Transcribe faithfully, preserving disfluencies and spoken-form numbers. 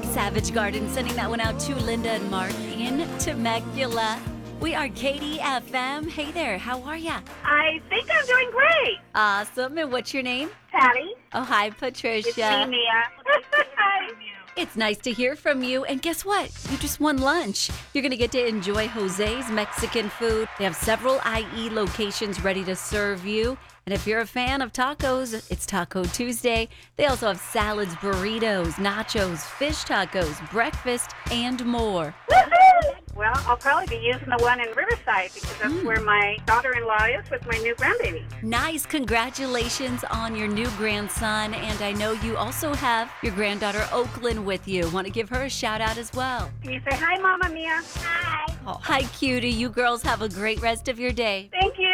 Savage Garden sending that one out to Linda and Mark in Temecula. We are Katie F M. Hey there, how are ya? I think I'm doing great. Awesome. And what's your name? Patty. Oh, hi, Patricia. It's me, Mia. Hi. It's nice to hear from you. And guess what? You just won lunch. You're going to get to enjoy Jose's Mexican food. They have several I E locations ready to serve you. And if you're a fan of tacos, it's Taco Tuesday. They also have salads, burritos, nachos, fish tacos, breakfast, and more. Woohoo! Well, I'll probably be using the one in Riverside because that's mm. where my daughter-in-law is with my new grandbaby. Nice. Congratulations on your new grandson. And I know you also have your granddaughter, Oakland, with you. Want to give her a shout out as well. Can you say hi, Mama Mia? Hi. Oh, hi, cutie. You girls have a great rest of your day. Thank you.